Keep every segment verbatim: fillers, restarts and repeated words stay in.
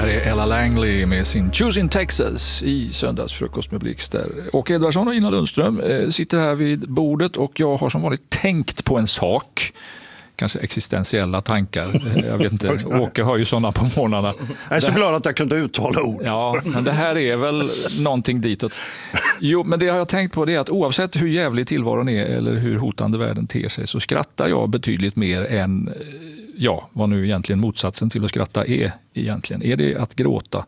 här är Ella Langley med sin Choosing Texas i Söndagsfrukost med Blix där. Och Edvardsson och Ina Lundström eh, sitter här vid bordet och jag har som vanligt tänkt på en sak. Kanske existentiella tankar. Jag vet inte, Åke har ju sådana på morgnarna. Jag är så glad att jag kunde uttala ord. Ja, men det här är väl någonting ditåt. Jo, men det jag har tänkt på det är att oavsett hur jävlig tillvaron är eller hur hotande världen ter sig så skrattar jag betydligt mer än, ja, vad nu egentligen motsatsen till att skratta är egentligen. Är det att gråta?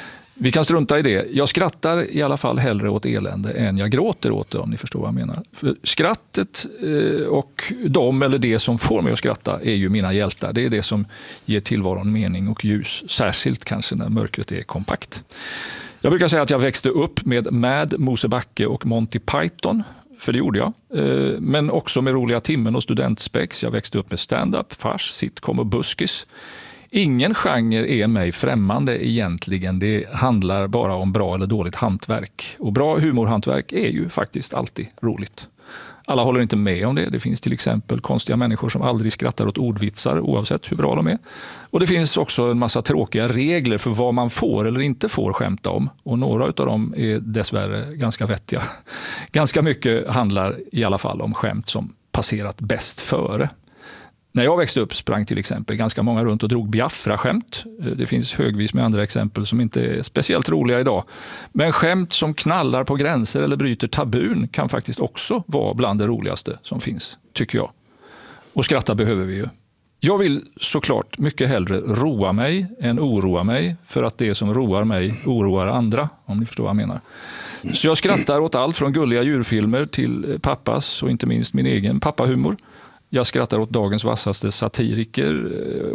Vi kan strunta i det. Jag skrattar i alla fall hellre åt elände än jag gråter åt det, om ni förstår vad jag menar. För skrattet och de eller det som får mig att skratta är ju mina hjältar. Det är det som ger tillvaron mening och ljus. Särskilt kanske när mörkret är kompakt. Jag brukar säga att jag växte upp med Mad, Mosebacke och Monty Python. För det gjorde jag. Men också med Roliga timmen och Studentspex. Jag växte upp med stand-up, fars, sitcom och buskis. Ingen genre är mig främmande egentligen. Det handlar bara om bra eller dåligt hantverk. Och bra humorhantverk är ju faktiskt alltid roligt. Alla håller inte med om det. Det finns till exempel konstiga människor som aldrig skrattar åt ordvitsar oavsett hur bra de är. Och det finns också en massa tråkiga regler för vad man får eller inte får skämta om. Och några av dem är dessvärre ganska vettiga. Ganska mycket handlar i alla fall om skämt som passerat bäst före. När jag växte upp sprang till exempel ganska många runt och drog Biafra-skämt. Det finns högvis med andra exempel som inte är speciellt roliga idag. Men skämt som knallar på gränser eller bryter tabun kan faktiskt också vara bland det roligaste som finns, tycker jag. Och skratta behöver vi ju. Jag vill såklart mycket hellre roa mig än oroa mig för att det som roar mig oroar andra, om ni förstår vad jag menar. Så jag skrattar åt allt från gulliga djurfilmer till pappas och inte minst min egen pappahumor. Jag skrattar åt dagens vassaste satiriker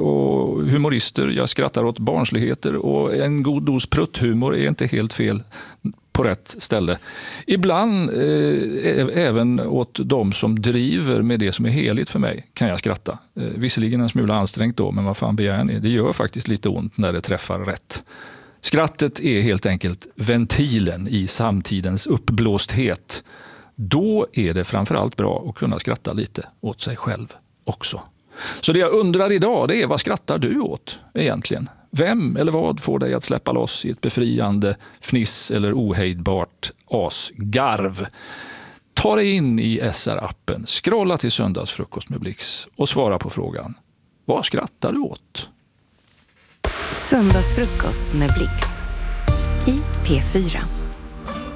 och humorister. Jag skrattar åt barnsligheter och en god dos prutthumor är inte helt fel på rätt ställe. Ibland eh, även åt de som driver med det som är heligt för mig kan jag skratta. Eh, visserligen en smula ansträngt då, men vad fan begär ni? Det gör faktiskt lite ont när det träffar rätt. Skrattet är helt enkelt ventilen i samtidens uppblåsthet. Då är det framförallt bra att kunna skratta lite åt sig själv också. Så det jag undrar idag det är, vad skrattar du åt egentligen? Vem eller vad får dig att släppa loss i ett befriande fniss eller ohejdbart asgarv? Ta dig in i S R-appen, scrolla till Söndagsfrukost med Blix och svara på frågan: vad skrattar du åt? Söndagsfrukost med Blix i P fyra.